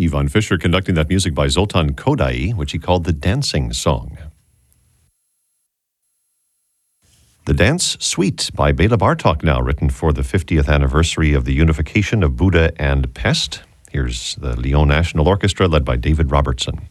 Ivan Fischer conducting that music by Zoltan Kodály, which he called the Dancing Song. The Dance Suite by Béla Bartók, now written for the 50th anniversary of the unification of Buda and Pest. Here's the Lyon National Orchestra led by David Robertson.